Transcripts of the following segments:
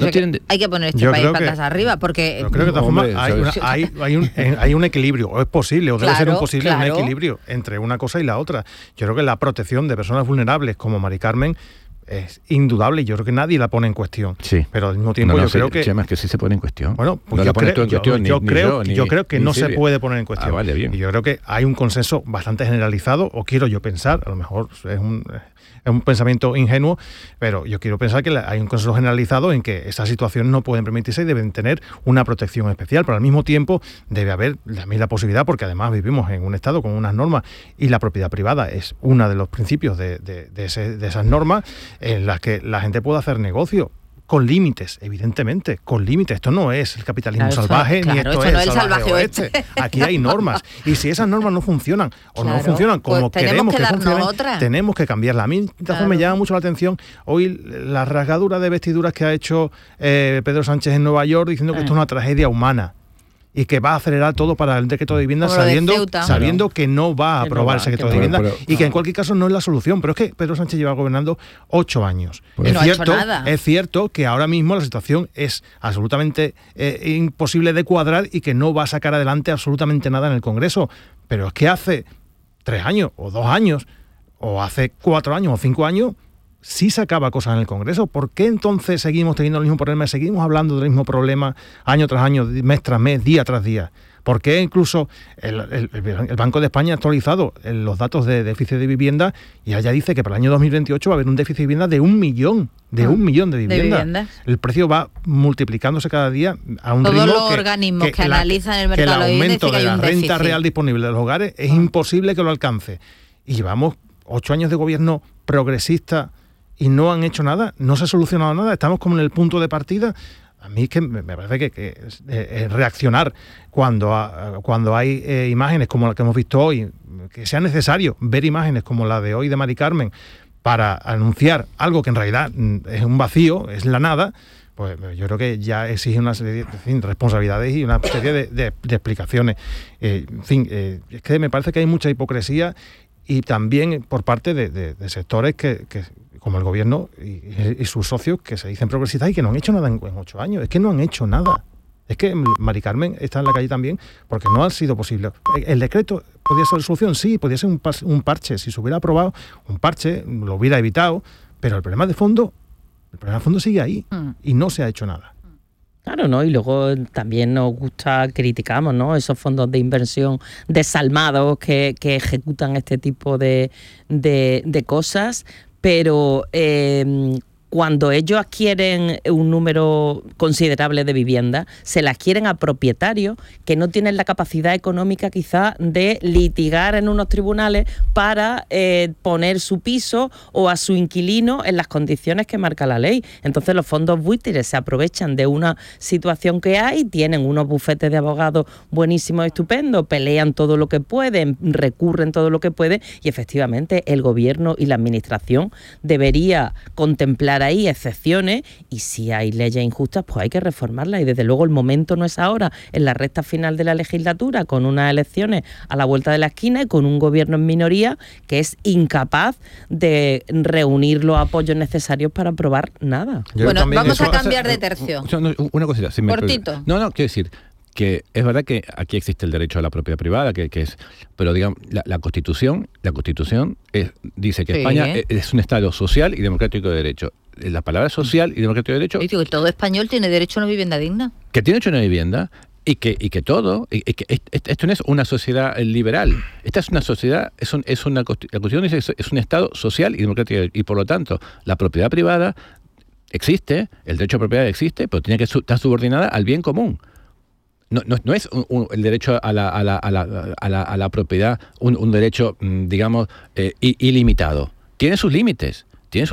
hay que poner este país patas arriba, porque... Yo creo que de todas formas hay un equilibrio, o es posible, o debe ser un equilibrio entre una cosa y la otra. Yo creo que la protección de personas vulnerables como Mari Carmen es indudable y yo creo que nadie la pone en cuestión. Sí. Pero al mismo tiempo creo que... Chema, es que sí se pone en cuestión. Bueno, pues no yo creo que no se puede poner en cuestión. Vale, bien. Y yo creo que hay un consenso bastante generalizado, o quiero yo pensar, a lo mejor es un pensamiento ingenuo, pero yo quiero pensar que hay un consenso generalizado en que esas situaciones no pueden permitirse y deben tener una protección especial, pero al mismo tiempo debe haber también la posibilidad, porque además vivimos en un Estado con unas normas y la propiedad privada es uno de los principios de esas normas en las que la gente puede hacer negocio. Con límites, evidentemente, con límites. Esto no es el capitalismo salvaje, ni esto es el salvaje oeste. Aquí hay normas. Y si esas normas no funcionan, o no funcionan como queremos que funcionen, tenemos que cambiarlas. A mí me llama mucho la atención hoy la rasgadura de vestiduras que ha hecho Pedro Sánchez en Nueva York, diciendo que esto es una tragedia humana y que va a acelerar todo para el decreto de vivienda, sabiendo que no va a aprobar ese decreto de vivienda y que en cualquier caso no es la solución. Pero es que Pedro Sánchez lleva gobernando 8 años. Es cierto que ahora mismo la situación es absolutamente imposible de cuadrar y que no va a sacar adelante absolutamente nada en el Congreso. Pero es que hace 3 años o 2 años o hace 4 años o 5 años sí sacaba cosas en el Congreso. ¿Por qué entonces seguimos teniendo el mismo problema? Seguimos hablando del mismo problema año tras año, mes tras mes, día tras día. ¿Por qué incluso el Banco de España ha actualizado los datos de déficit de vivienda y allá dice que para el año 2028 va a haber un déficit de vivienda de 1 millón? De 1 millón de viviendas. El precio va multiplicándose cada día a un ritmo Todos los organismos que analizan el mercado que el aumento de la renta real disponible de los hogares es imposible que lo alcance. Y llevamos 8 años de gobierno progresista y no han hecho nada, no se ha solucionado nada, estamos como en el punto de partida. A mí es que me parece que reaccionar cuando hay imágenes como la que hemos visto hoy, que sea necesario ver imágenes como la de hoy de Mari Carmen para anunciar algo que en realidad es un vacío, es la nada, pues yo creo que ya exige una serie de responsabilidades y una serie de explicaciones. Es que me parece que hay mucha hipocresía y también por parte de sectores que como el gobierno y sus socios que se dicen progresistas y que no han hecho nada en 8 años. Es que no han hecho nada. Es que Mari Carmen está en la calle también porque no ha sido posible. El decreto podía ser la solución, sí, podía ser un parche. Si se hubiera aprobado un parche, lo hubiera evitado, pero el problema de fondo sigue ahí y no se ha hecho nada. Claro, ¿no? Y luego también nos gusta, criticamos, ¿no?, esos fondos de inversión desalmados que ejecutan este tipo de cosas, pero cuando ellos adquieren un número considerable de viviendas, se las adquieren a propietarios que no tienen la capacidad económica quizá de litigar en unos tribunales para poner su piso o a su inquilino en las condiciones que marca la ley. Entonces los fondos buitres se aprovechan de una situación que hay, tienen unos bufetes de abogados buenísimos, estupendos, pelean todo lo que pueden, recurren todo lo que pueden y efectivamente el gobierno y la administración debería contemplar ahí excepciones y si hay leyes injustas pues hay que reformarlas y desde luego el momento no es ahora, en la recta final de la legislatura, con unas elecciones a la vuelta de la esquina y con un gobierno en minoría que es incapaz de reunir los apoyos necesarios para aprobar nada. Bueno, vamos a cambiar de tercio. Una cosita. Cortito. No, quiero decir que es verdad que aquí existe el derecho a la propiedad privada, que es, pero digamos la Constitución dice que España es un Estado social y democrático de derecho. La palabra social y democrático de derecho. Yo digo que todo español tiene derecho a una vivienda digna. Que tiene derecho a una vivienda y que esto no es una sociedad liberal. Esta es una sociedad, la Constitución dice que es un Estado social y democrático y por lo tanto la propiedad privada existe, el derecho a propiedad existe, pero tiene que estar subordinada al bien común. No es el derecho a la propiedad un derecho, digamos, ilimitado. Tiene sus límites.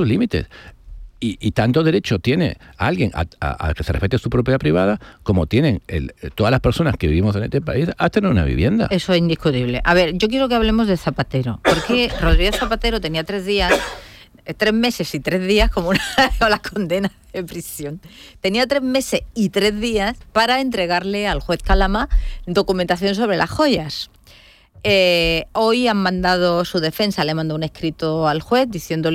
Y tanto derecho tiene alguien a que se respete su propiedad privada como tienen todas las personas que vivimos en este país a tener una vivienda. Eso es indiscutible. A ver, yo quiero que hablemos de Zapatero. Porque Rodríguez Zapatero tenía 3 meses y 3 días, como la condena de prisión. Tenía 3 meses y 3 días para entregarle al juez Calama documentación sobre las joyas. Hoy han mandado su defensa, le mandó un escrito al juez diciéndole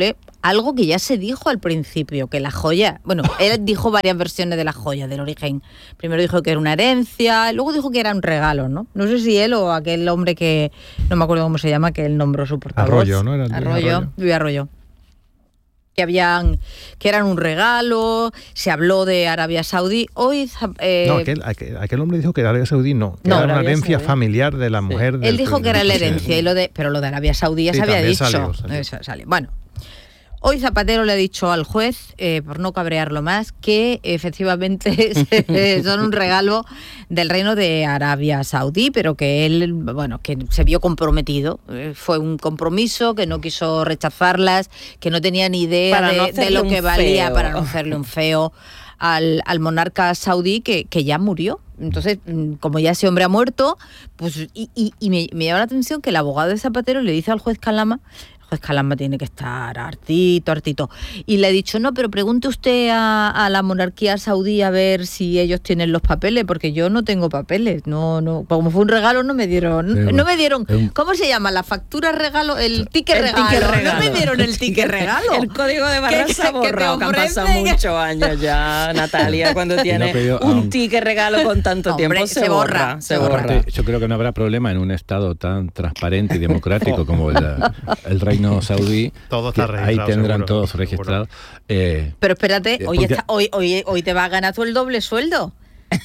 algo que ya se dijo al principio, que la joya, bueno, él dijo varias versiones de la joya, del origen. Primero dijo que era una herencia, luego dijo que era un regalo, ¿no? No sé si él o aquel hombre que, no me acuerdo cómo se llama, que él nombró su portavoz. Arroyo, ¿no? Era Luis Arroyo. Que eran un regalo, se habló de Arabia Saudí. Hoy no, aquel hombre dijo que Arabia Saudí que era una herencia familiar de la mujer. Él dijo que era la herencia, pero lo de Arabia Saudí ya se había dicho. Salió. Bueno, hoy Zapatero le ha dicho al juez, por no cabrearlo más, que efectivamente son un regalo del reino de Arabia Saudí, pero que él, que se vio comprometido. Fue un compromiso, que no quiso rechazarlas, que no tenía ni idea de lo que valía para no hacerle un feo al monarca saudí que ya murió. Entonces, como ya ese hombre ha muerto, pues y me llama la atención que el abogado de Zapatero le dice al juez Calama, Calama tiene que estar hartito. Y le he dicho, no, pero pregunte usted a la monarquía saudí a ver si ellos tienen los papeles, porque yo no tengo papeles. No, como fue un regalo no me dieron, ¿cómo se llama? La factura regalo, el ticket regalo. No me dieron el ticket regalo. El código de barras se ha borrado, que han pasado muchos años ya, Natalia, cuando tiene un ticket regalo con tanto tiempo, se borra. Yo creo que no habrá problema en un estado tan transparente y democrático como el reino saudí, todo está ahí tendrán seguro, todos registrados. Pero espérate, hoy te vas a ganar tú el doble sueldo.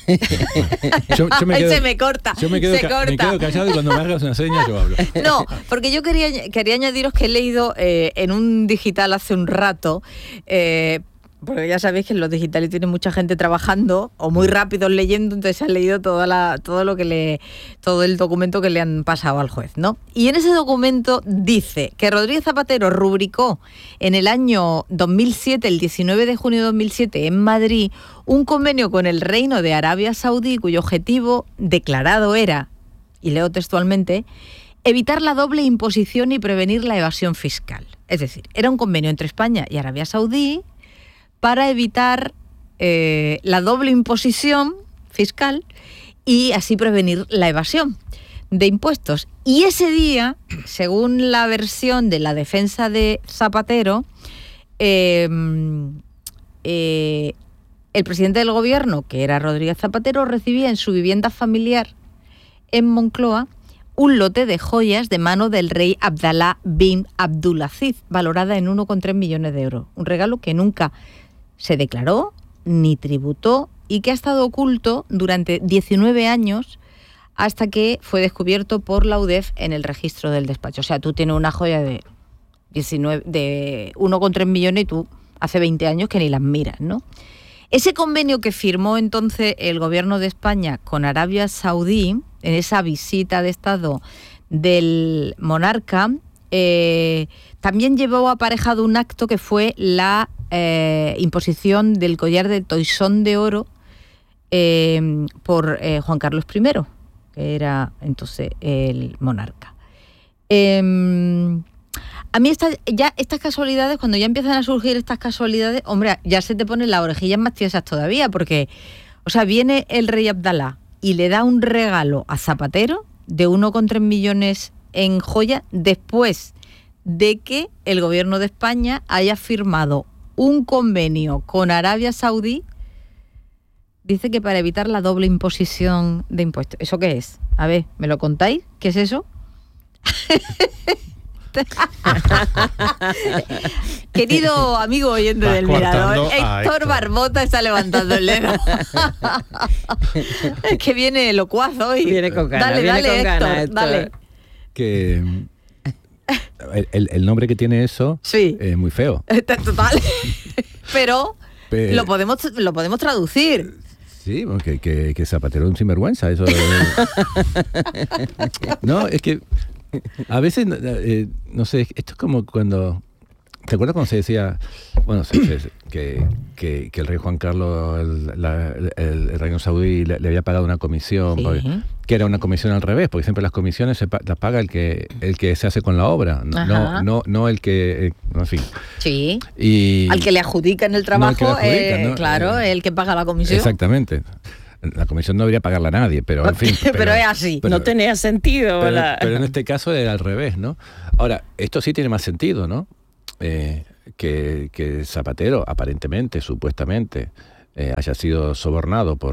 Se me corta. Yo me quedo callado y cuando me hagas una seña yo hablo. No, porque yo quería añadiros que he leído en un digital hace un rato. Porque ya sabéis que en los digitales tiene mucha gente trabajando o muy rápido leyendo, entonces han leído todo el documento que le han pasado al juez, ¿no? Y en ese documento dice que Rodríguez Zapatero rubricó en el año 2007, el 19 de junio de 2007, en Madrid, un convenio con el Reino de Arabia Saudí cuyo objetivo declarado era, y leo textualmente, evitar la doble imposición y prevenir la evasión fiscal. Es decir, era un convenio entre España y Arabia Saudí para evitar la doble imposición fiscal y así prevenir la evasión de impuestos. Y ese día, según la versión de la defensa de Zapatero, el presidente del gobierno, que era Rodríguez Zapatero, recibía en su vivienda familiar en Moncloa un lote de joyas de mano del rey Abdalá bin Abdulaziz, valorada en 1,3 millones de euros. Un regalo que nunca se declaró ni tributó y que ha estado oculto durante 19 años hasta que fue descubierto por la UDEF en el registro del despacho. O sea, tú tienes una joya de 1,3 millones y tú hace 20 años que ni las miras, ¿no? Ese convenio que firmó entonces el gobierno de España con Arabia Saudí, en esa visita de Estado del monarca, también llevó aparejado un acto que fue la imposición del collar de toisón de oro por Juan Carlos I, que era entonces el monarca. A mí estas casualidades, cuando ya empiezan a surgir estas casualidades, hombre, ya se te ponen las orejillas más tiesas todavía, porque, o sea, viene el rey Abdalá y le da un regalo a Zapatero de 1,3 millones en joya después de que el gobierno de España haya firmado un convenio con Arabia Saudí, dice que para evitar la doble imposición de impuestos. ¿Eso qué es? A ver, ¿me lo contáis? ¿Qué es eso? Querido amigo oyente del Mirador, Héctor Barbota está levantando el dedo. Es que viene locuaz hoy. Viene con ganas. Dale, Héctor, dale. Que el nombre que tiene eso es muy feo. Total. Pero lo podemos traducir. Sí, que Zapatero es un sinvergüenza. Eso. No, es que a veces, no sé, esto es como cuando... ¿Te acuerdas cuando se decía, bueno, que el rey Juan Carlos, el reino saudí, le había pagado una comisión, sí, que era una comisión al revés, porque siempre las comisiones las paga el que se hace con la obra, no el que, en fin. Sí, y al que le adjudican el trabajo, claro, el que paga la comisión. Exactamente. La comisión no debería pagarla a nadie, pero en fin. Pero es así. No tenía sentido. Pero en este caso era al revés, ¿no? Ahora, esto sí tiene más sentido, ¿no? que Zapatero, aparentemente, supuestamente, haya sido sobornado por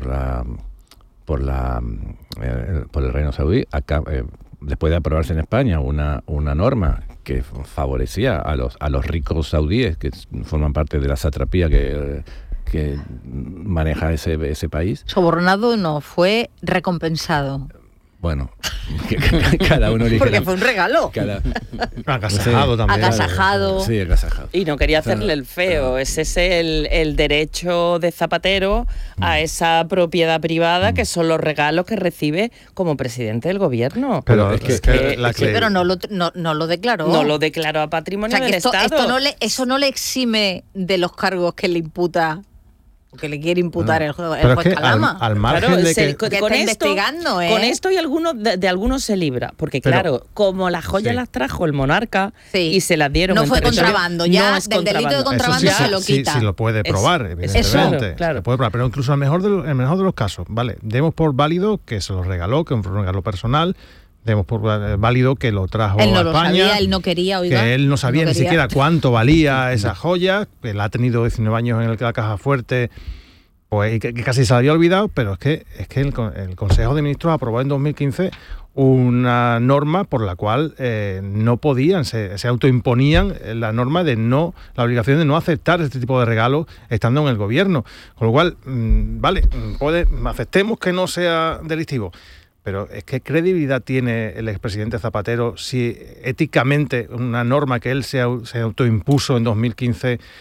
el Reino Saudí, después de aprobarse en España una norma que favorecía a los ricos saudíes que forman parte de la satrapía que maneja ese país. Sobornado no, fue recompensado. Bueno, cada uno elige. Porque fue un regalo. Agasajado también. Agasajado. Sí, agasajado. Y no quería hacerle el feo. Ese es el derecho de Zapatero a esa propiedad privada, que son los regalos que recibe como presidente del gobierno. Pero pero no lo declaró. No lo declaró a patrimonio del Estado. Eso no le exime de los cargos que le imputa, que le quiere imputar el juez Calama. Al margen de que está investigando, con esto y algunos se libra, porque claro, como las joyas las trajo el monarca y se las dieron, no fue contrabando, ya no es del delito de contrabando se lo quita. Sí, lo puede probar, evidentemente. Claro. Se puede probar, pero incluso en el mejor de los casos, vale, demos por válido que se lo regaló, que fue un regalo personal. Demos por válido que lo trajo a España. Él no lo sabía, él no quería, oiga. Que él no sabía ni siquiera cuánto valía esa joya, que la ha tenido 19 años en la caja fuerte, pues, y que casi se la había olvidado, pero es que el Consejo de Ministros aprobó en 2015 una norma por la cual no podían, se autoimponían la norma de la obligación de no aceptar este tipo de regalos estando en el gobierno. Con lo cual, aceptemos que no sea delictivo. Pero es que credibilidad tiene el expresidente Zapatero si éticamente una norma que él se autoimpuso en 2005,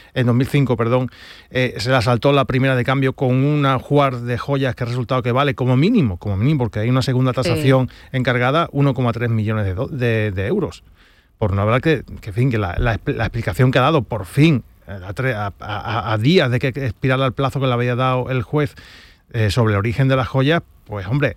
se la saltó la primera de cambio con una jugar de joyas que ha resultado que vale como mínimo, porque hay una segunda tasación encargada, 1,3 millones de euros. Por no hablar que la explicación que ha dado por fin, a días de que expirara el plazo que le había dado el juez sobre el origen de las joyas, pues hombre,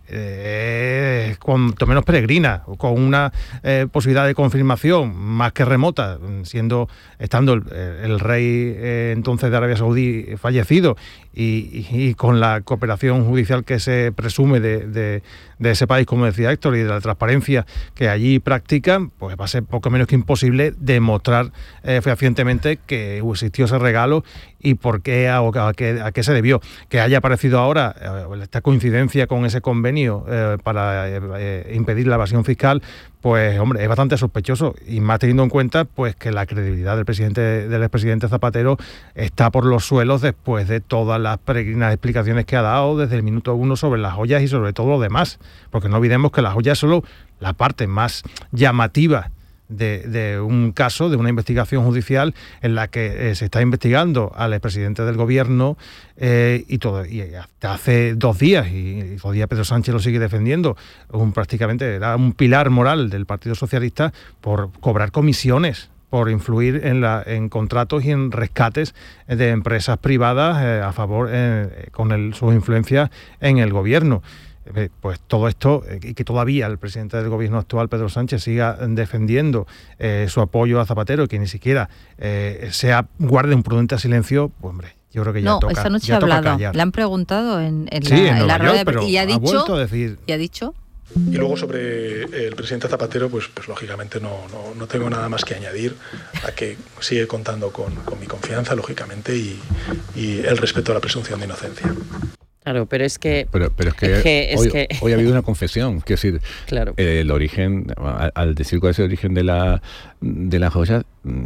cuanto menos peregrina, con una posibilidad de confirmación más que remota, estando el rey entonces de Arabia Saudí fallecido y con la cooperación judicial que se presume de ese país, como decía Héctor, y de la transparencia que allí practican, pues va a ser poco menos que imposible demostrar fehacientemente que existió ese regalo y por qué, a qué se debió. Que haya aparecido ahora esta coincidencia con ese convenio para impedir la evasión fiscal, pues hombre, es bastante sospechoso, y más teniendo en cuenta pues que la credibilidad del expresidente Zapatero está por los suelos después de todas las peregrinas explicaciones que ha dado desde el minuto 1 sobre las joyas y sobre todo lo demás, porque no olvidemos que las joyas es solo la parte más llamativa de un caso, de una investigación judicial en la que se está investigando al expresidente del gobierno y hasta hace 2 días, y todavía Pedro Sánchez lo sigue defendiendo, prácticamente era un pilar moral del Partido Socialista por cobrar comisiones, por influir en contratos y en rescates de empresas privadas a favor con sus influencias en el gobierno. Pues todo esto, y que todavía el presidente del gobierno actual, Pedro Sánchez, siga defendiendo su apoyo a Zapatero y que ni siquiera guarde un prudente silencio, pues hombre, yo creo que ya toca. Esta noche ha hablado, callar. Le han preguntado en la rueda de prensa y ha vuelto a decir. ¿Y ha dicho? Y luego sobre el presidente Zapatero, pues lógicamente no tengo nada más que añadir a que sigue contando con mi confianza, lógicamente, y el respeto a la presunción de inocencia. Claro, pero es que... Pero hoy ha habido una confesión, quiero decir, claro. El origen, al decir cuál es el origen de la joya,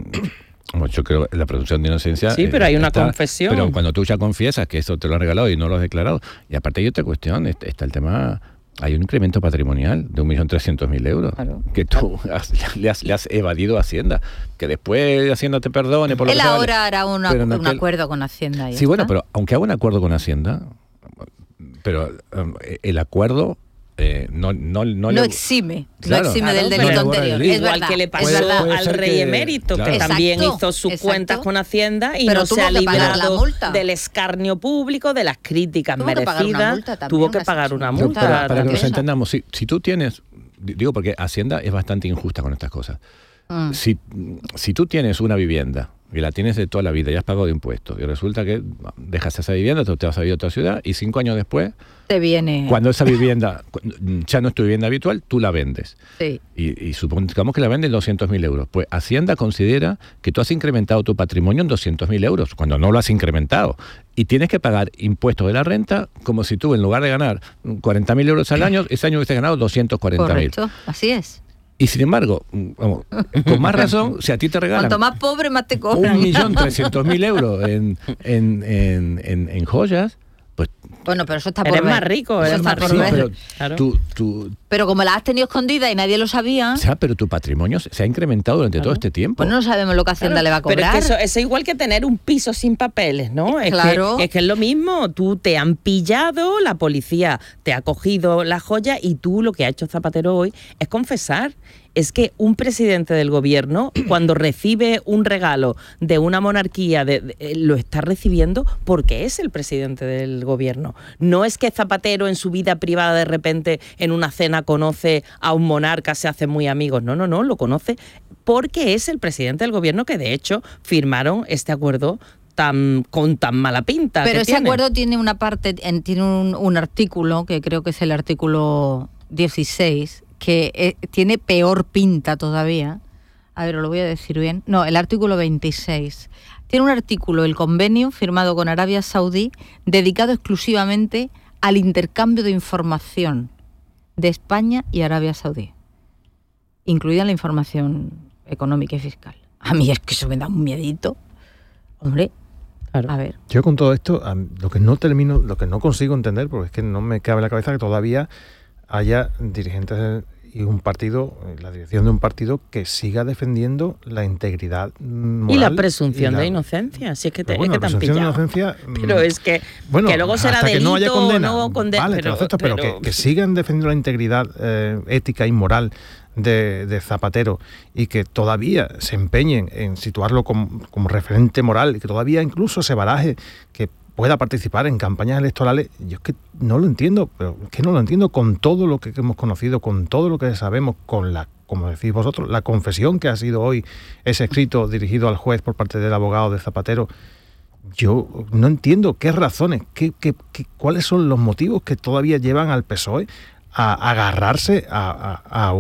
yo creo que la presunción de inocencia... Sí, pero hay una confesión. Pero cuando tú ya confiesas que eso te lo han regalado y no lo has declarado, y aparte hay otra cuestión, está el tema... Hay un incremento patrimonial de 1.300.000 euros, claro, que tú le has evadido a Hacienda, que después Hacienda te perdone por lo que sea. Él ahora hará un acuerdo con Hacienda. Sí, bueno, pero aunque haga un acuerdo con Hacienda, pero el acuerdo no exime. Claro, no exime del delito anterior. Es igual verdad, que le pasó al rey emérito, que también hizo sus cuentas con Hacienda y no se ha librado del escarnio público, de las críticas merecidas. Tuvo que pagar una multa. Para que nos entendamos, si tú tienes, porque Hacienda es bastante injusta con estas cosas. Si tú tienes una vivienda y la tienes de toda la vida y has pagado impuestos, y resulta que dejas esa vivienda, te vas a vivir a otra ciudad y 5 años después, te viene... cuando esa vivienda ya no es tu vivienda habitual, tú la vendes. Sí. Y supongamos que la vendes en 200.000 euros. Pues Hacienda considera que tú has incrementado tu patrimonio en 200.000 euros, cuando no lo has incrementado. Y tienes que pagar impuestos de la renta como si tú, en lugar de ganar 40.000 euros al año, ese año hubieses ganado 240.000. Correcto, así es. Y sin embargo, vamos, con más razón, si a ti te regalan... Cuanto más pobre, más te cobran. 1.300.000 euros en joyas, pues... Bueno, pero eso está por Eres ver. más rico, Eso eres está más por rico. ver. pero Claro. Pero como la has tenido escondida y nadie lo sabía, o sea, pero tu patrimonio se ha incrementado durante todo este tiempo. pues no sabemos lo que Hacienda Claro, le va a pero cobrar. es que eso es igual que tener un piso sin papeles, ¿no? Claro. Es que es lo mismo. Tú te han pillado, la policía te ha cogido la joya y tú lo que ha hecho Zapatero hoy es confesar. Es que un presidente del gobierno, cuando recibe un regalo de una monarquía, lo está recibiendo porque es el presidente del gobierno. No es que Zapatero en su vida privada de repente en una cena conoce a un monarca, se hacen muy amigos. No, lo conoce porque es el presidente del gobierno, que de hecho firmaron este acuerdo con tan mala pinta. Pero que ese tiene. acuerdo tiene una parte, tiene un artículo, que creo que es el artículo 16, que tiene peor pinta todavía. A ver, os lo voy a decir bien. No, el artículo 26. Tiene un artículo, el convenio firmado con Arabia Saudí, dedicado exclusivamente al intercambio de información de España y Arabia Saudí, incluida la información económica y fiscal. A mí es que eso me da un miedito. Hombre, Claro. a ver. Yo con todo esto, lo que no consigo entender, porque es que no me cabe en la cabeza que todavía haya dirigentes y un partido, la dirección de un partido que siga defendiendo la integridad moral. Y la presunción de inocencia, si es que te, bueno, es que la te han presunción de pillado. inocencia, pero es que, bueno, que luego será hasta que delito no haya condena, o no condena. vale, te lo acepto, pero que sigan defendiendo la integridad ética y moral de Zapatero y que todavía se empeñen en situarlo como referente moral y que todavía incluso se baraje que pueda participar en campañas electorales, yo es que no lo entiendo, pero es que no lo entiendo con todo lo que hemos conocido, con todo lo que sabemos, con la, como decís vosotros, la confesión que ha sido hoy ese escrito dirigido al juez por parte del abogado de Zapatero. Yo no entiendo qué razones, cuáles son los motivos que todavía llevan al PSOE a agarrarse a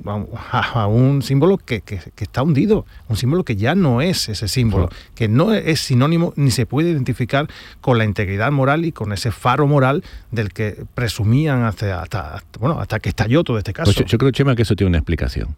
un símbolo que está hundido, un símbolo que ya no es ese símbolo, que no es sinónimo ni se puede identificar con la integridad moral y con ese faro moral del que presumían hasta que estalló todo este caso. Pues yo creo, Chema, que eso tiene una explicación.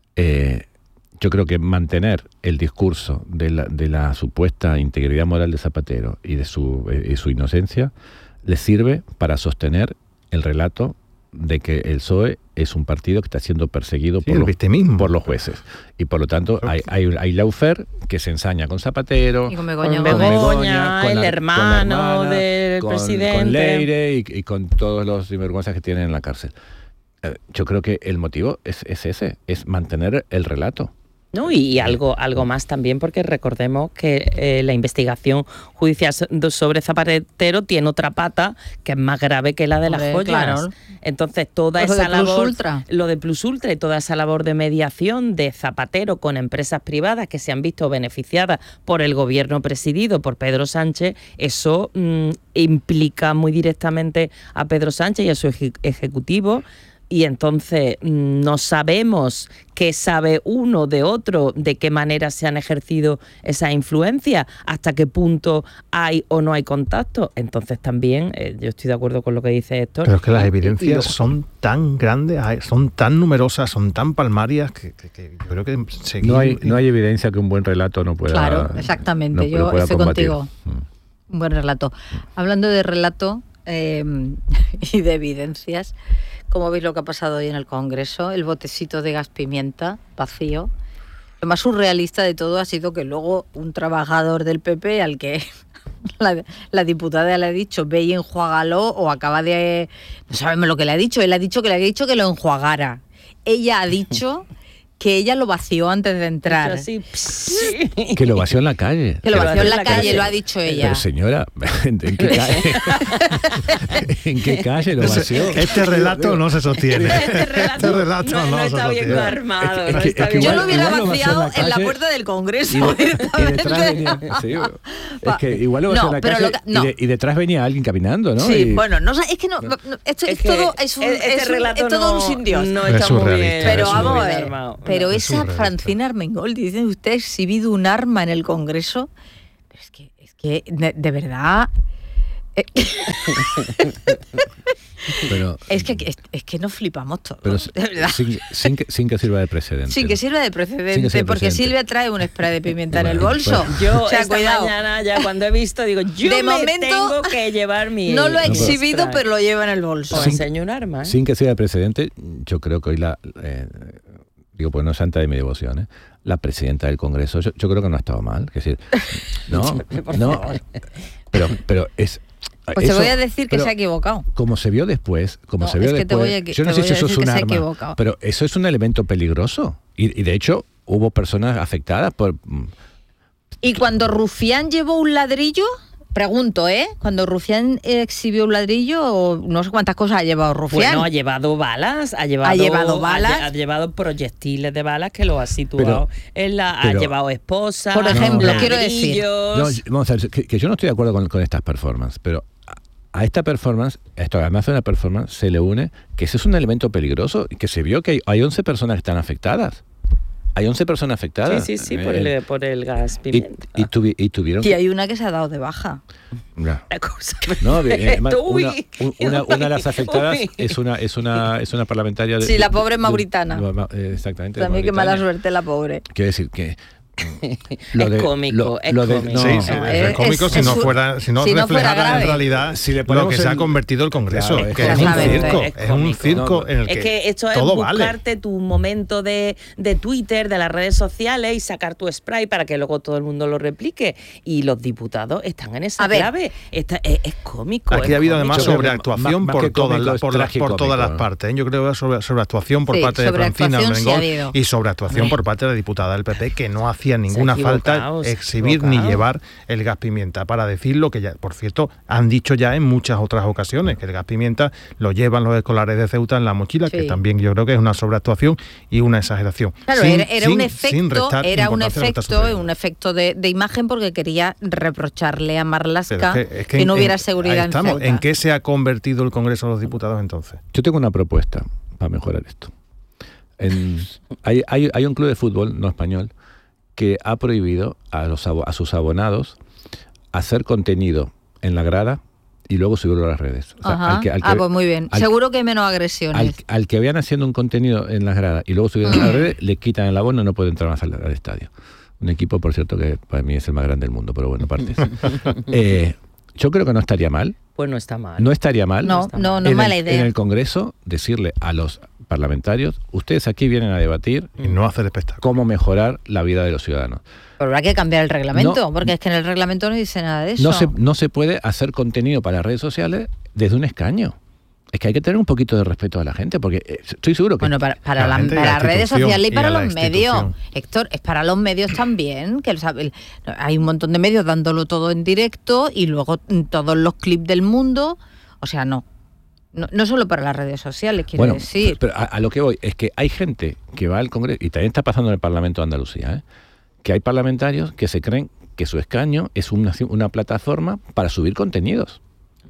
Yo creo que mantener el discurso de la supuesta integridad moral de Zapatero y de su inocencia le sirve para sostener el relato de que el PSOE es un partido que está siendo perseguido por los jueces. Y por lo tanto hay lawfare que se ensaña con Zapatero, Y con Begoña, el hermano del presidente. Con Leire y con todos los sinvergüenzas que tienen en la cárcel. Yo creo que el motivo es ese, es mantener el relato. ¿No? Y algo más también, porque recordemos que la investigación judicial sobre Zapatero tiene otra pata que es más grave que la de las joyas. Claro. Entonces, toda pues esa labor, lo de Plus Ultra y toda esa labor de mediación de Zapatero con empresas privadas que se han visto beneficiadas por el gobierno presidido por Pedro Sánchez, eso implica muy directamente a Pedro Sánchez y a su ejecutivo. Y entonces no sabemos qué sabe uno de otro, de qué manera se han ejercido esas influencias, hasta qué punto hay o no hay contacto. Entonces también, yo estoy de acuerdo con lo que dice Héctor. Pero es que las evidencias son tan grandes, son tan numerosas, son tan palmarias que yo creo que seguir... No hay evidencia que un buen relato no pueda... Claro, exactamente, yo estoy combatir. contigo. Un buen relato. Hablando de relato y de evidencias, como veis lo que ha pasado hoy en el Congreso, el botecito de gas pimienta vacío. Lo más surrealista de todo ha sido que luego un trabajador del PP al que la diputada le ha dicho ve y enjuágalo, o acaba de... No sabemos lo que le ha dicho. Él ha dicho que le había dicho que lo enjuagara. Ella ha dicho que ella lo vació antes de entrar. Así, Que lo vació en la calle. Que lo vació en la calle, lo ha dicho ella. Pero señora, ¿en qué calle? ¿En qué calle lo vació? Este relato no se sostiene. Este relato no se está bien sostiene. armado. Es que- no está es que bien Yo igual- lo hubiera igual lo vació vaciado en la en la calle puerta del Congreso. Y detrás directamente. venía, sí, es que igual lo vació No, en la pero calle lo que- no. y detrás venía alguien caminando, ¿no? Sí, Y- bueno, no, es que no, esto Es es que todo, es un, este es un- relato es todo un no- sin Dios. No Es está muy surrealista, bien. Pero es vamos a muy ver, armado. pero Es esa surrealista. Francina Armengol, dice usted ha exhibido un arma en el Congreso. Pero es que de verdad, pero es que nos flipamos todos, pero de verdad. sin que sirva de precedente. Sin que sirva de Sin que precedente, sea porque precedente. Silvia trae un spray de pimienta en el Bueno, bolso. pues- Yo O sea, esta cuidado. mañana ya cuando he visto digo, yo De me momento, tengo que llevar mi... No lo ha No, pero- exhibido, pero lo lleva en el bolso. Os Sin- enseño un arma, ¿eh? Sin que sea de precedente, yo creo que hoy digo, pues no es santa de mi devoción, ¿eh? La presidenta del Congreso, yo creo que no ha estado mal. Es decir, no, pero es... Pues te eso- voy a decir que pero se ha equivocado. como se vio después, No, se vio es que te después, voy a- yo no te sé voy si a eso es decir un que se ha arma, equivocado. pero eso es un elemento peligroso. Y de hecho, hubo personas afectadas por... Y cuando Rufián llevó un ladrillo, pregunto, cuando Rufián exhibió un ladrillo, o no sé cuántas cosas ha llevado Rufián. Bueno, ha llevado balas, ha llevado balas. ha llevado proyectiles de balas que lo ha situado ha pero- llevado esposas, Por ejemplo, No, quiero decir. ladrillos. No, vamos a ver, que yo no estoy de acuerdo con estas performances, pero a esta performance, esto además de una performance, se le une que ese es un elemento peligroso y que se vio que hay 11 personas que están afectadas. Hay 11 personas afectadas. Sí, por el gas y, pimienta. y tuvieron Y hay una que se ha dado de baja. No. La cosa. No, además, Uy. una de las afectadas Uy. es una parlamentaria de... Sí, la pobre mauritana. Exactamente. de También qué mala Mauritania. suerte la pobre. Quiero decir que... Es cómico, es cómico. Sí, sí, No, es cómico es- si no es- fuera, si no si no fuera reflejara grave. en realidad Si le lo ponemos que se ha en- convertido el Congreso, Claro, que es un exactamente, circo, es es un cómico. circo No, en el Es que esto es todo vale. buscarte tu momento de Twitter, de las redes sociales y sacar tu spray para que luego todo el mundo lo replique. Y los diputados están en esa A ver. clave. Es cómico. Aquí es ha habido cómico. además Yo creo que sobreactuación más por que todas cómico las es por todas tragicómico, las ¿no? partes. Yo creo que sobreactuación por Sí, parte de Francina sobreactuación sí ha Armengol habido. y sobreactuación por parte de la diputada del PP que no hacía ninguna falta equivocado, se ha exhibir ni equivocado. llevar el gas pimienta para decir lo que ya, por cierto, han dicho ya en muchas otras ocasiones, que el gas pimienta lo llevan los escolares de Ceuta en la mochila, que Sí. también yo creo que es una sobreactuación y una exageración. Claro, Sin- era un sin efecto, restar era un importancia a lo que está efecto, sucediendo. un efecto de imagen porque quería reprocharle a Marlaska Pero es que no hubiera ahí seguridad en estamos. Ceuta. ¿En qué se ha convertido el Congreso de los Diputados entonces? Yo tengo una propuesta para mejorar esto. Hay un club de fútbol no español que ha prohibido a sus abonados hacer contenido en la grada y luego subirlo a las redes. O sea, Ajá. Pues muy bien. al- Seguro que hay menos agresiones. al que vean haciendo un contenido en las gradas y luego subirlo a las redes, le quitan el abono y no puede entrar más al estadio. Un equipo, por cierto, que para mí es el más grande del mundo, pero bueno, aparte. Yo creo que no estaría mal. Pues no está mal. No estaría mal. No, está no, mal. no es en mala el, idea. En el Congreso, decirle a los parlamentarios, ustedes aquí vienen a debatir Y no hacer espectáculo. cómo mejorar la vida de los ciudadanos. Pero habrá que cambiar el reglamento, No. porque es que en el reglamento no dice nada de eso. No se puede hacer contenido para las redes sociales desde un escaño. Es que hay que tener un poquito de respeto a la gente, porque estoy seguro que... Bueno, para La gente y la las redes institución sociales y y para a la los medios. institución. Héctor, es para los medios también, que hay un montón de medios dándolo todo en directo y luego todos los clips del mundo. O sea, no solo para las redes sociales, quiero bueno, decir. pero a lo que voy es que hay gente que va al Congreso, y también está pasando en el Parlamento de Andalucía, que hay parlamentarios que se creen que su escaño es una plataforma para subir contenidos.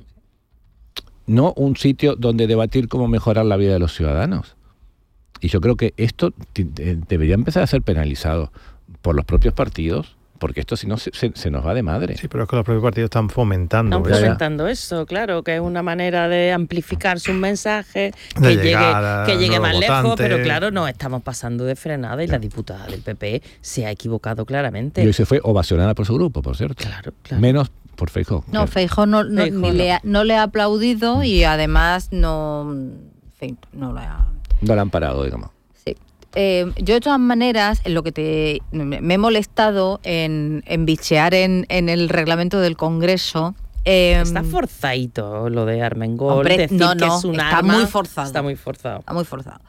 No un sitio donde debatir cómo mejorar la vida de los ciudadanos. Y yo creo que esto debería empezar a ser penalizado por los propios partidos, porque esto si no se nos va de madre. Sí, pero es que los propios partidos están fomentando Están eso. fomentando eso, claro, que es una manera de amplificar su mensaje, De que llegar a llegue más nuevos lejos, votantes. pero claro, nos estamos pasando de frenada y la diputada del PP se ha equivocado claramente. Y hoy se fue ovacionada por su grupo, por cierto. Claro, claro. Menos por Feijóo. No, Feijóo no le ha aplaudido y además no lo ha... No la han parado, digamos. Sí. Yo de todas maneras, en lo que me he molestado en bichear en el reglamento del Congreso. Está forzadito lo de Armengol, Hombre, decir no, que es un está arma. muy forzado. Está muy forzado. Está muy forzado.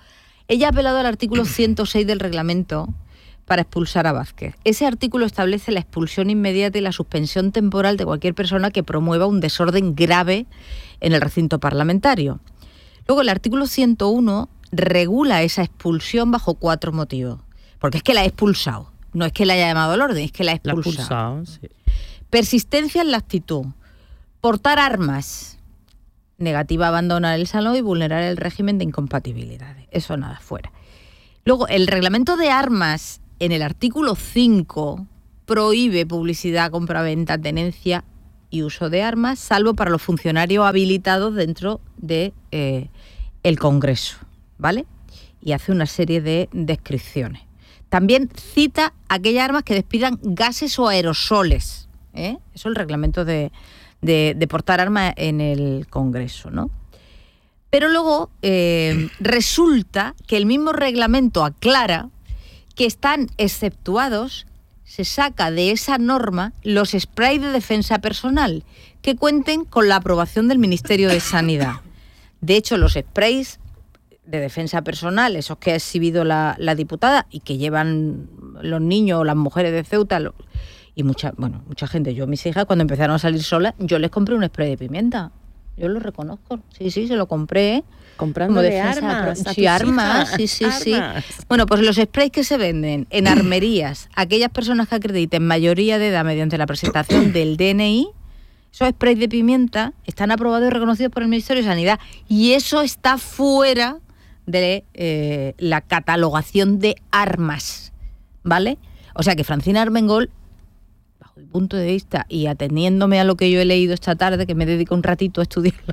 Ella ha apelado al artículo 106 del reglamento para expulsar a Vázquez. Ese artículo establece la expulsión inmediata y la suspensión temporal de cualquier persona que promueva un desorden grave en el recinto parlamentario. Luego, el artículo 101 regula esa expulsión bajo 4 motivos. Porque es que la ha expulsado. No es que la haya llamado al orden, es que la ha expulsado. Sí. Persistencia en la actitud. Portar armas. Negativa a abandonar el salón y vulnerar el régimen de incompatibilidades. Eso nada, fuera. Luego, el reglamento de armas, en el artículo 5, prohíbe publicidad, compraventa, tenencia y uso de armas, salvo para los funcionarios habilitados dentro de el Congreso, ¿vale? Y hace una serie de descripciones. También cita aquellas armas que despidan gases o aerosoles, ¿eh? Eso es el reglamento de portar armas en el Congreso, ¿no? Pero luego resulta que el mismo reglamento aclara que están exceptuados, se saca de esa norma los sprays de defensa personal que cuenten con la aprobación del Ministerio de Sanidad. De hecho, los sprays de defensa personal, esos que ha exhibido la diputada y que llevan los niños o las mujeres de Ceuta y mucha gente, yo mis hijas cuando empezaron a salir solas, yo les compré un spray de pimienta. Yo lo reconozco. Sí, se lo compré. Comprando de armas. Sí, armas, sí. Bueno, pues los sprays que se venden en armerías, aquellas personas que acrediten mayoría de edad mediante la presentación del DNI, esos sprays de pimienta están aprobados y reconocidos por el Ministerio de Sanidad. Y eso está fuera de la catalogación de armas, ¿vale? O sea que Francina Armengol, bajo mi punto de vista y ateniéndome a lo que yo he leído esta tarde, que me dedico un ratito a estudiarlo,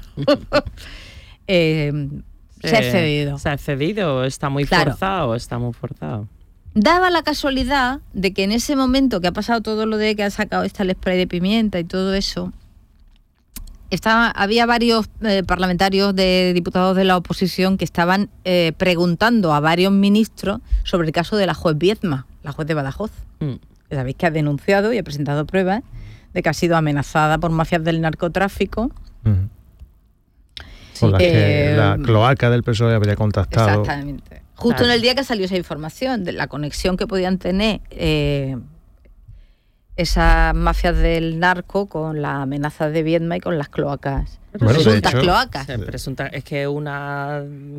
se ha excedido. Se ha excedido, está muy forzado. Daba la casualidad de que en ese momento que ha pasado todo lo de que ha sacado el spray de pimienta y todo eso, había varios parlamentarios de diputados de la oposición que estaban preguntando a varios ministros sobre el caso de la juez Viedma, la juez de Badajoz. Sabéis que ha denunciado y ha presentado pruebas de que ha sido amenazada por mafias del narcotráfico. Con las que la cloaca del PSOE habría contactado. Exactamente. Justo en el día que salió esa información de la conexión que podían tener esas mafias del narco con las amenazas de Viedma y con las cloacas. Presuntas cloacas. Es que una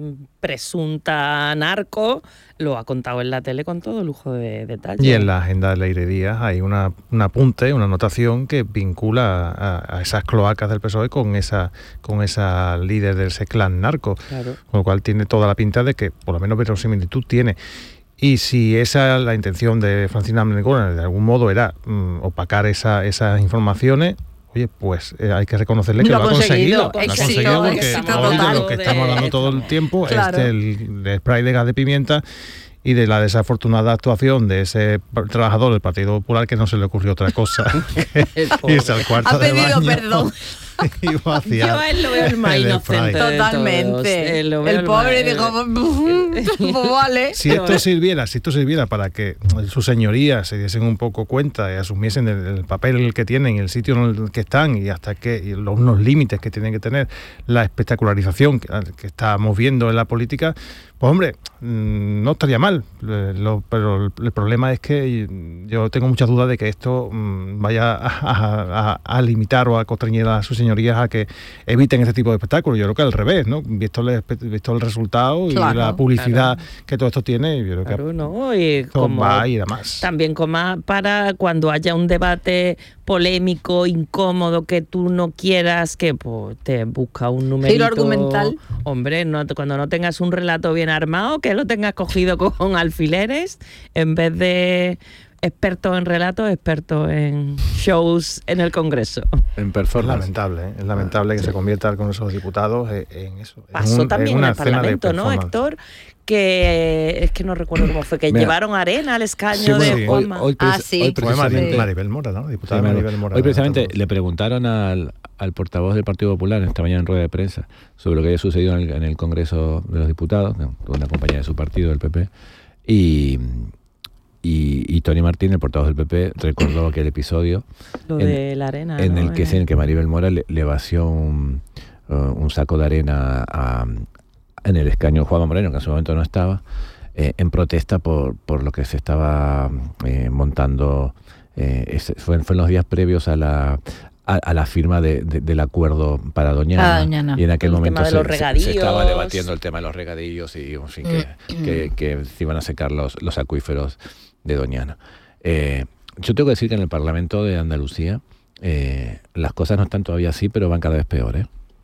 presunta narco lo ha contado en la tele con todo lujo de detalles. Y en la agenda de Leire Díaz hay un apunte, una anotación que vincula a esas cloacas del PSOE con esa líder de ese clan narco. Claro. Con lo cual tiene toda la pinta de que por lo menos verosimilitud tiene. Y si esa la intención de Francina Armengol de algún modo era opacar esas informaciones, oye, pues hay que reconocerle que lo ha conseguido. Lo ha conseguido porque de lo que estamos hablando todo el tiempo es del spray de gas de pimienta y de la desafortunada actuación de ese trabajador del Partido Popular que no se le ocurrió otra cosa que irse al cuarto de baño. Ha pedido perdón. Yo a él lo veo el más inocente. Totalmente. El pobre dijo, pues vale. Si esto sirviera para que sus señorías se diesen un poco cuenta y asumiesen el papel que tienen, el sitio en el que están y hasta unos límites que tienen que tener, la espectacularización que estamos viendo en la política, pues hombre, no estaría mal. Pero el problema es que yo tengo muchas dudas de que esto vaya a limitar o a constreñir a sus señorías a que eviten este tipo de espectáculos. Yo creo que al revés, ¿no? Visto el resultado y la publicidad que todo esto tiene, yo creo que ¿no? Y como va a ir a más. También para cuando haya un debate polémico, incómodo, que tú no quieras, que pues, te busca un numerito. Giro argumental. Hombre, cuando no tengas un relato bien armado, que lo tengas cogido con alfileres, en vez de experto en relatos, experto en shows en el Congreso. En performance. Es lamentable que se convierta con esos diputados en eso. Pasó también en el Parlamento, ¿no, Héctor? Que es que no recuerdo cómo fue, que llevaron arena al escaño de Juanma. Hoy Maribel Mora, ¿no? Diputada Maribel Mora. Hoy precisamente le preguntaron al portavoz del Partido Popular esta mañana en rueda de prensa sobre lo que había sucedido en el Congreso de los Diputados, una compañía de su partido, del PP, y Tony Martín, el portavoz del PP, recordó aquel episodio de la arena, en el que Maribel Mora le vació un saco de arena en el escaño Juanma Moreno, que en ese momento no estaba, en protesta por lo que se estaba montando. Fue en los días previos a la firma del acuerdo para Doñana. Y en aquel momento se estaba debatiendo el tema de los regadíos y en fin, que se iban a secar los acuíferos de Doñana. Yo tengo que decir que en el Parlamento de Andalucía las cosas no están todavía así, pero van cada vez peor.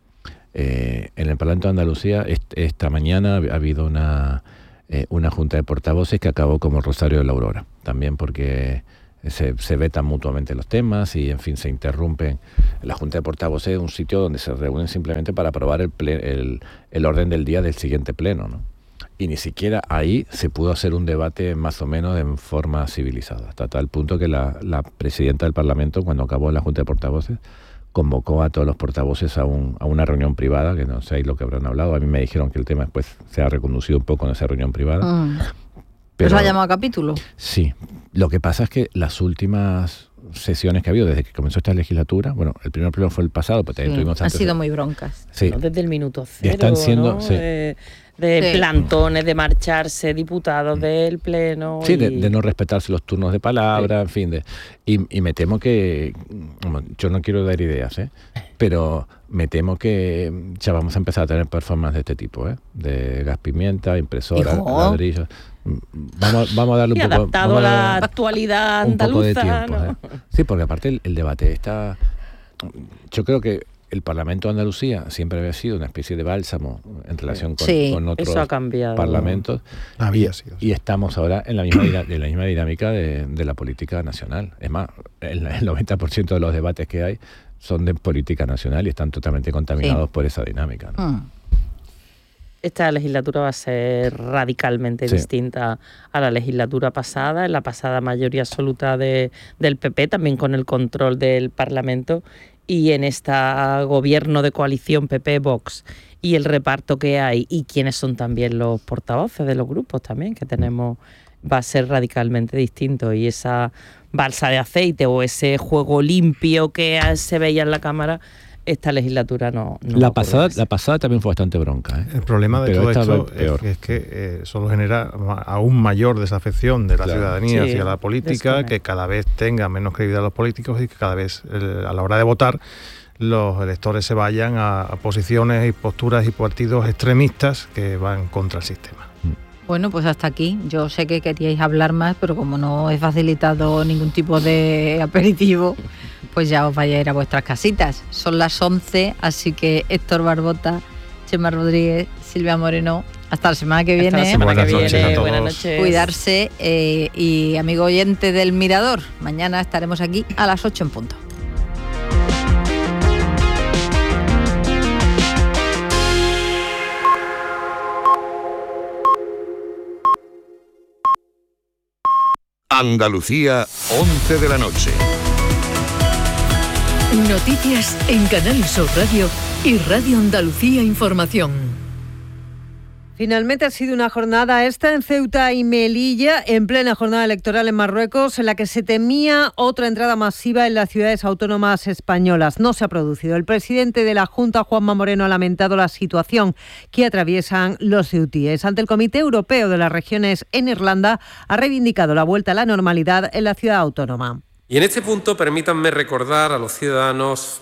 En el Parlamento de Andalucía esta mañana ha habido una junta de portavoces que acabó como el Rosario de la Aurora, también porque se vetan mutuamente los temas y en fin se interrumpen. La junta de portavoces es un sitio donde se reúnen simplemente para aprobar el orden del día del siguiente pleno, ¿no? Y ni siquiera ahí se pudo hacer un debate más o menos en forma civilizada, hasta tal punto que la presidenta del Parlamento, cuando acabó la junta de portavoces, convocó a todos los portavoces a una reunión privada, que no sé lo que habrán hablado. A mí me dijeron que el tema después se ha reconducido un poco en esa reunión privada. Pero, ¿eso ha llamado capítulo? Sí. Lo que pasa es que las últimas sesiones que ha habido desde que comenzó esta legislatura, bueno, el primer pleno fue el pasado, pero también tuvimos antes. Han sido muy broncas. Sí. ¿No? Desde el minuto cero, están siendo, ¿no? Sí. De plantones, de marcharse diputados del pleno. Sí, de no respetarse los turnos de palabra, en fin. Y me temo que, yo no quiero dar ideas, pero me temo que ya vamos a empezar a tener performance de este tipo, de gas pimienta, impresora, ladrillos. Vamos a darle un poco... adaptado a la actualidad andaluza. Un poco de tiempo, ¿no? Sí, porque aparte el debate está... Yo creo que el Parlamento de Andalucía siempre había sido una especie de bálsamo en relación con otros parlamentos. Y estamos ahora en la misma dinámica de la política nacional. Es más, el 90% de los debates que hay son de política nacional y están totalmente contaminados por esa dinámica, ¿no? Esta legislatura va a ser radicalmente distinta a la legislatura pasada. En la pasada mayoría absoluta del PP, también con el control del Parlamento. Y en este gobierno de coalición PP-Vox y el reparto que hay y quiénes son también los portavoces de los grupos también que tenemos, va a ser radicalmente distinto. Y esa balsa de aceite o ese juego limpio que se veía en la Cámara, esta legislatura no la pasada también fue bastante bronca. El problema de todo esto es que solo genera aún mayor desafección de la ciudadanía hacia la política, que cada vez tenga menos credibilidad los políticos y que cada vez a la hora de votar los electores se vayan a posiciones y posturas y partidos extremistas que van contra el sistema. Bueno, pues hasta aquí. Yo sé que queríais hablar más, pero como no he facilitado ningún tipo de aperitivo, pues ya os vais a ir a vuestras casitas. Son las 11, así que Héctor Barbota, Chema Rodríguez, Silvia Moreno, hasta la semana que viene. Buenas noches. Buenas noches. Cuidarse y amigo oyente del Mirador, mañana estaremos aquí a las 8 en punto. Andalucía, 11 de la noche. Noticias en Canal Sur Radio y Radio Andalucía Información. Finalmente ha sido una jornada esta en Ceuta y Melilla, en plena jornada electoral en Marruecos, en la que se temía otra entrada masiva en las ciudades autónomas españolas. No se ha producido. El presidente de la Junta, Juanma Moreno, ha lamentado la situación que atraviesan los ceutíes. Ante el Comité Europeo de las Regiones en Irlanda, ha reivindicado la vuelta a la normalidad en la ciudad autónoma. Y en este punto permítanme recordar a los ciudadanos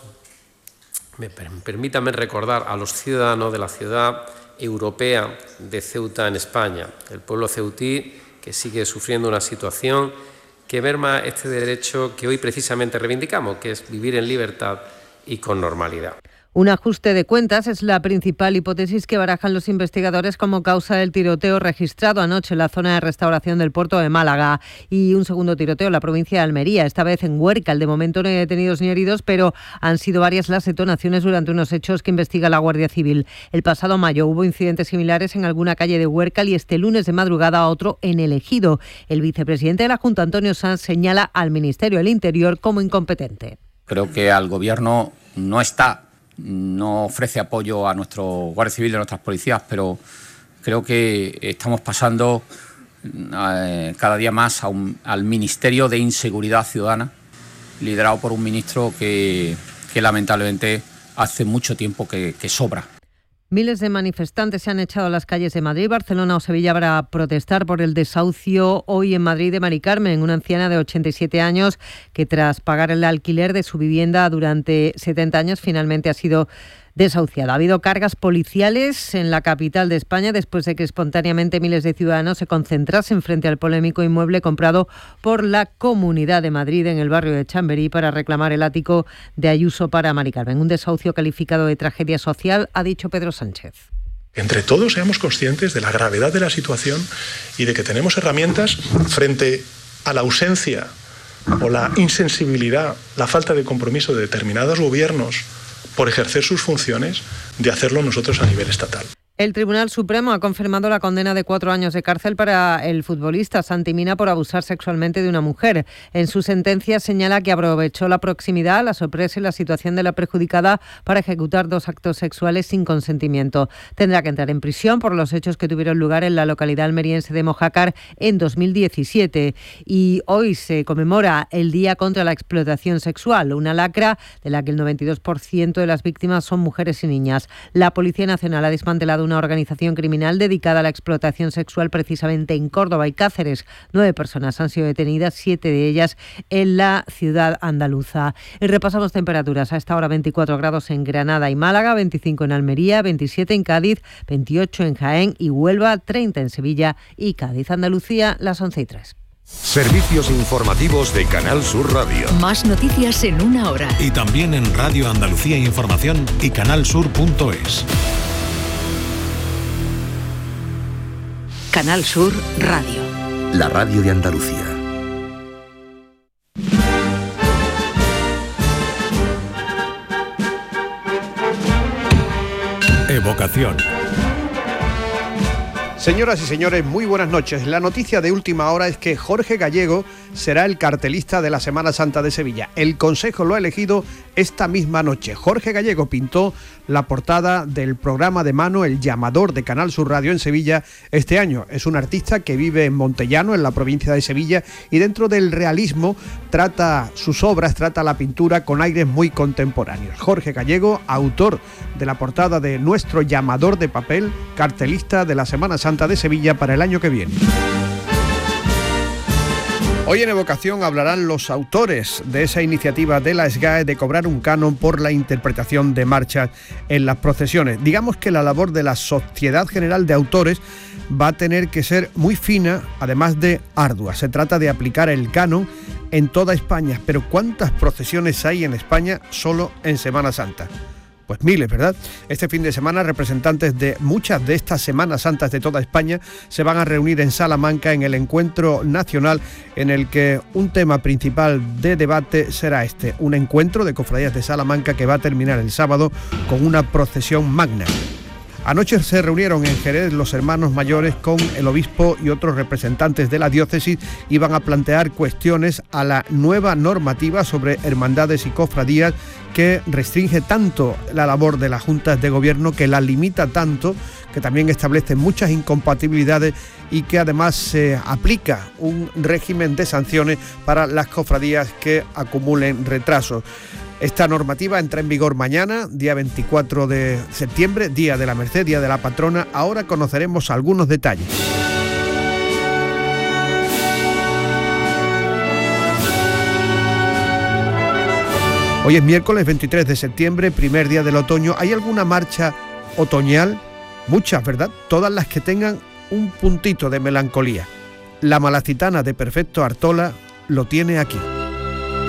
de la ciudad europea de Ceuta en España, el pueblo ceutí que sigue sufriendo una situación que merma este derecho que hoy precisamente reivindicamos, que es vivir en libertad y con normalidad. Un ajuste de cuentas es la principal hipótesis que barajan los investigadores como causa del tiroteo registrado anoche en la zona de restauración del puerto de Málaga y un segundo tiroteo en la provincia de Almería, esta vez en Huércal. De momento no hay detenidos ni heridos, pero han sido varias las detonaciones durante unos hechos que investiga la Guardia Civil. El pasado mayo hubo incidentes similares en alguna calle de Huércal y este lunes de madrugada otro en El Ejido. El vicepresidente de la Junta, Antonio Sanz, señala al Ministerio del Interior como incompetente. Creo que al Gobierno no ofrece apoyo a nuestro Guardia Civil y a nuestras policías, pero creo que estamos pasando cada día más al Ministerio de Inseguridad Ciudadana, liderado por un ministro que lamentablemente hace mucho tiempo que sobra. Miles de manifestantes se han echado a las calles de Madrid, Barcelona o Sevilla para protestar por el desahucio hoy en Madrid de Mari Carmen, una anciana de 87 años que tras pagar el alquiler de su vivienda durante 70 años finalmente ha sido desahuciada. Ha habido cargas policiales en la capital de España después de que espontáneamente miles de ciudadanos se concentrasen frente al polémico inmueble comprado por la Comunidad de Madrid en el barrio de Chamberí para reclamar el ático de Ayuso para Mari Carmen. Un desahucio calificado de tragedia social, ha dicho Pedro Sánchez. Entre todos seamos conscientes de la gravedad de la situación y de que tenemos herramientas frente a la ausencia o la insensibilidad, la falta de compromiso de determinados gobiernos por ejercer sus funciones, de hacerlo nosotros a nivel estatal. El Tribunal Supremo ha confirmado la condena de 4 años de cárcel para el futbolista Santi Mina por abusar sexualmente de una mujer. En su sentencia señala que aprovechó la proximidad, la sorpresa y la situación de la perjudicada para ejecutar 2 actos sexuales sin consentimiento. Tendrá que entrar en prisión por los hechos que tuvieron lugar en la localidad almeriense de Mojácar en 2017. Y hoy se conmemora el Día contra la Explotación Sexual, una lacra de la que el 92% de las víctimas son mujeres y niñas. La Policía Nacional ha desmantelado una organización criminal dedicada a la explotación sexual precisamente en Córdoba y Cáceres. 9 personas han sido detenidas, 7 de ellas en la ciudad andaluza. Y repasamos temperaturas. A esta hora 24 grados en Granada y Málaga, 25 en Almería, 27 en Cádiz, 28 en Jaén y Huelva, 30 en Sevilla y Cádiz. Andalucía, las 11:03. Servicios informativos de Canal Sur Radio. Más noticias en una hora. Y también en Radio Andalucía Información y canalsur.es. Canal Sur Radio. La radio de Andalucía. Evocación. Señoras y señores, muy buenas noches. La noticia de última hora es que Jorge Gallego será el cartelista de la Semana Santa de Sevilla. El Consejo lo ha elegido esta misma noche. Jorge Gallego pintó la portada del programa de mano El Llamador de Canal Sur Radio en Sevilla este año. Es un artista que vive en Montellano, en la provincia de Sevilla, y dentro del realismo trata sus obras, trata la pintura con aires muy contemporáneos. Jorge Gallego, autor de la portada de Nuestro Llamador de Papel, cartelista de la Semana Santa de Sevilla para el año que viene. Hoy en Evocación hablarán los autores de esa iniciativa de la SGAE de cobrar un canon por la interpretación de marchas en las procesiones. Digamos que la labor de la Sociedad General de Autores va a tener que ser muy fina, además de ardua. Se trata de aplicar el canon en toda España, pero ¿cuántas procesiones hay en España solo en Semana Santa? Pues miles, ¿verdad? Este fin de semana representantes de muchas de estas Semanas Santas de toda España se van a reunir en Salamanca en el encuentro nacional en el que un tema principal de debate será este, un encuentro de cofradías de Salamanca que va a terminar el sábado con una procesión magna. Anoche se reunieron en Jerez los hermanos mayores con el obispo y otros representantes de la diócesis y van a plantear cuestiones a la nueva normativa sobre hermandades y cofradías que restringe tanto la labor de las juntas de gobierno, que la limita tanto, que también establece muchas incompatibilidades y que además se aplica un régimen de sanciones para las cofradías que acumulen retrasos. Esta normativa entra en vigor mañana, día 24 de septiembre, día de la Merced, día de la patrona. Ahora conoceremos algunos detalles. Hoy es miércoles 23 de septiembre, primer día del otoño. ¿Hay alguna marcha otoñal? Muchas, ¿verdad? Todas las que tengan un puntito de melancolía. La Malacitana de Perfecto Artola lo tiene aquí.